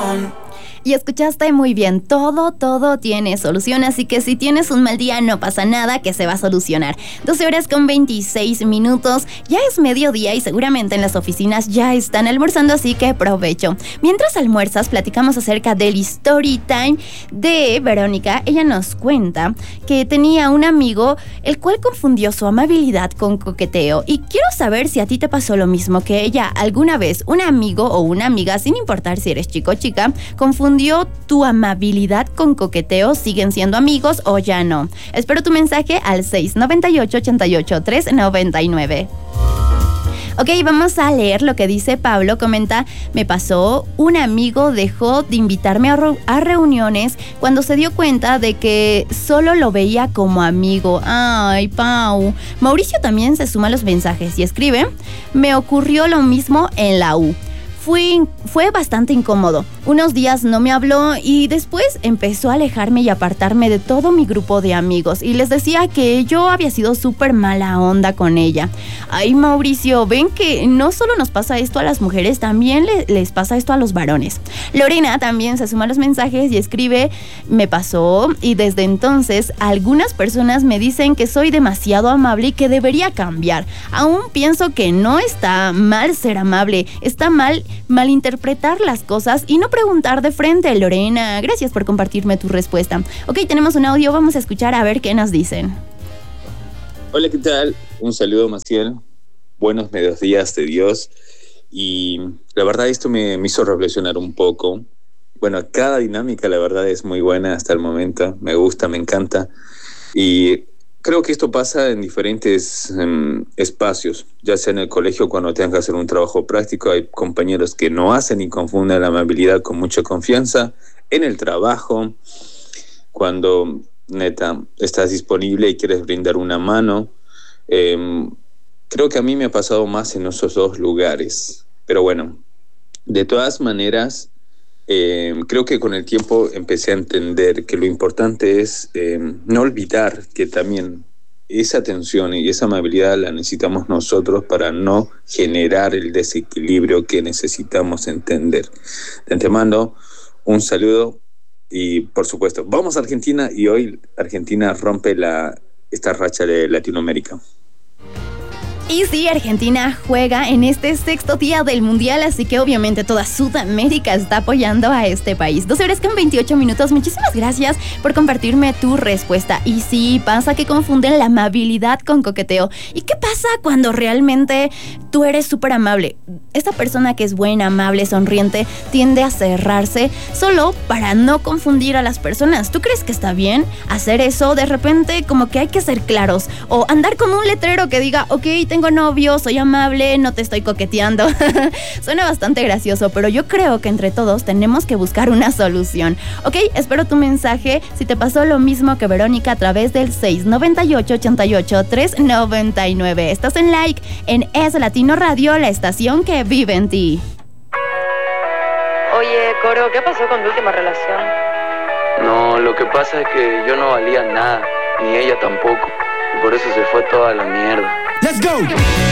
Y escuchaste muy bien, todo tiene solución, así que si tienes un mal día no pasa nada, que se va a solucionar. 12:26, ya es mediodía y seguramente en las oficinas ya están almorzando, así que provecho. Mientras almuerzas, platicamos acerca del story time de Verónica. Ella nos cuenta que tenía un amigo el cual confundió su amabilidad con coqueteo, y quiero saber si a ti te pasó lo mismo que ella. ¿Alguna vez un amigo o una amiga, sin importar si eres chico o chica, confundió tu amabilidad con coqueteo? ¿Siguen siendo amigos o ya no? Espero tu mensaje al 698-88-399. Ok, vamos a leer lo que dice Pablo. Comenta: me pasó, un amigo dejó de invitarme a reuniones cuando se dio cuenta de que solo lo veía como amigo. Ay, Pau. Mauricio también se suma a los mensajes y escribe: me ocurrió lo mismo en la U. Fue bastante incómodo. Unos días no me habló y después empezó a alejarme y apartarme de todo mi grupo de amigos, y les decía que yo había sido súper mala onda con ella. Ay, Mauricio, ven que no solo nos pasa esto a las mujeres, también les pasa esto a los varones. Lorena también se suma a los mensajes y escribe: me pasó, y desde entonces algunas personas me dicen que soy demasiado amable y que debería cambiar. Aún pienso que no está mal ser amable, está mal malinterpretar las cosas y no preguntar de frente. Lorena, gracias por compartirme tu respuesta. Ok, tenemos un audio, vamos a escuchar a ver qué nos dicen. Hola, ¿qué tal? Un saludo, Maciel. Buenos mediodías de Dios. Y la verdad esto me hizo reflexionar un poco. Bueno, cada dinámica la verdad es muy buena hasta el momento. Me gusta, me encanta. Y creo que esto pasa en diferentes espacios, ya sea en el colegio cuando tengas que hacer un trabajo práctico. Hay compañeros que no hacen y confunden la amabilidad con mucha confianza. En el trabajo, cuando neta estás disponible y quieres brindar una mano. Creo que a mí me ha pasado más en esos dos lugares. Pero bueno, de todas maneras, creo que con el tiempo empecé a entender que lo importante es no olvidar que también esa atención y esa amabilidad la necesitamos nosotros para no generar el desequilibrio que necesitamos entender. De antemano, un saludo y por supuesto, vamos a Argentina, y hoy Argentina rompe esta racha de Latinoamérica. Y sí, Argentina juega en este sexto día del Mundial, así que obviamente toda Sudamérica está apoyando a este país. 12:28. Muchísimas gracias por compartirme tu respuesta. Y sí, pasa que confunden la amabilidad con coqueteo. ¿Y qué pasa cuando realmente tú eres súper amable? Esta persona que es buena, amable, sonriente, tiende a cerrarse solo para no confundir a las personas. ¿Tú crees que está bien hacer eso? De repente como que hay que ser claros, o andar con un letrero que diga: ok, tengo novio, soy amable, no te estoy coqueteando. Suena bastante gracioso, pero yo creo que entre todos tenemos que buscar una solución. Ok, espero tu mensaje si te pasó lo mismo que Verónica a través del 698-88-399. Estás en Like en Es Latino Radio, la estación que vive en ti. Oye, Coro, ¿qué pasó con tu última relación? No, lo que pasa es que yo no valía nada, ni ella tampoco. Y por eso se fue toda la mierda. Let's go.